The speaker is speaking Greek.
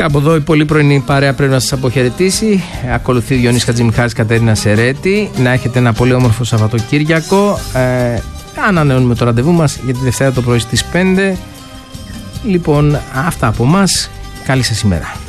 Κάπου εδώ η πολύ πρωινή παρέα πρέπει να σας αποχαιρετήσει. Ακολουθεί Διονύσης Χατζημιχάρης, Κατερίνα Σερέτη. Να έχετε ένα πολύ όμορφο Σαββατοκύριακο. Ανανεώνουμε το ραντεβού μας για τη Δευτέρα το πρωί στις 5. Λοιπόν, αυτά από μας. Καλή σας ημέρα.